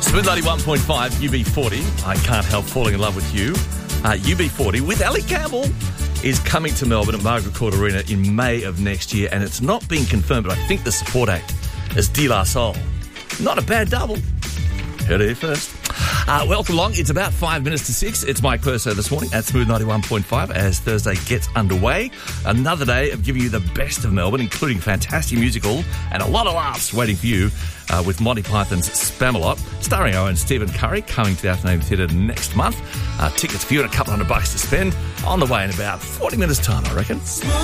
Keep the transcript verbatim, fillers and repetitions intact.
Smooth ninety-one point five, U B forty. I can't help falling in love with you. Uh, U B forty with Ali Campbell is coming to Melbourne at Margaret Court Arena in May of next year, and it's not been confirmed, but I think the support act is De La Soul. Not a bad double. Heard it here first. Uh, welcome along. It's about five minutes to six. It's Mike Purso this morning at Smooth ninety-one point five as Thursday gets underway. Another day of giving you the best of Melbourne, including fantastic musical and a lot of laughs waiting for you uh, with Monty Python's Spamalot, starring our own Stephen Curry, coming to the Athenaeum Theatre next month. Uh, tickets for you and a couple hundred bucks to spend on the way in about forty minutes' time, I reckon.